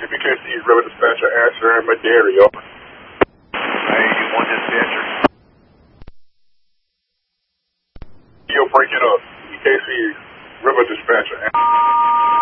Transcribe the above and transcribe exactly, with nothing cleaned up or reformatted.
If you can't see River Dispatcher, answer in Madario. Hey, one dispatcher. You'll break it up. You can't see River Dispatcher.